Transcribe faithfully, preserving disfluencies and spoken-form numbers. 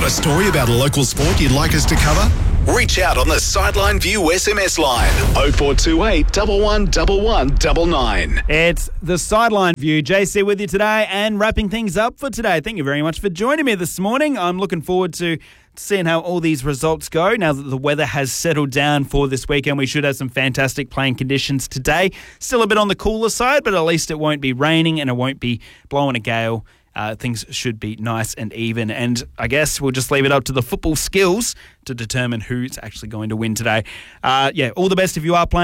Got a story about a local sport you'd like us to cover? Reach out on the Sideline View S M S line oh four two eight, one one one one nine nine. It's the Sideline View. J C with you today and wrapping things up for today. Thank you very much for joining me this morning. I'm looking forward to seeing how all these results go. Now that the weather has settled down for this weekend, we should have some fantastic playing conditions today. Still a bit on the cooler side, but at least it won't be raining and it won't be blowing a gale. Uh, things should be nice and even. And I guess we'll just leave it up to the football skills to determine who's actually going to win today. Uh, yeah, all the best if you are playing.